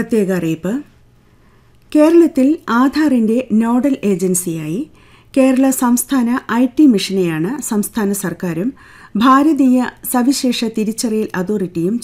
പ്രത്യേക അറിയിപ്പ്. കേരളത്തിൽ ആധാറിന്റെ നോഡൽ ഏജൻസിയായി കേരള സംസ്ഥാന IT മിഷനെയാണ് സംസ്ഥാന സർക്കാരും ഭാരതീയ സവിശേഷ തിരിച്ചറിയൽ അതോറിറ്റിയും